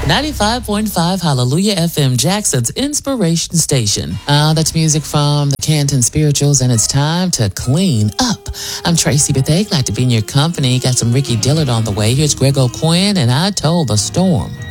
95.5 Hallelujah FM, Jackson's inspiration station. That's music from the Canton Spirituals, and it's time to clean up. I'm Tracy Bethea, glad to be in your company. Got some Ricky Dillard on the way. Here's Greg O'Quinn, and I Told the Storm.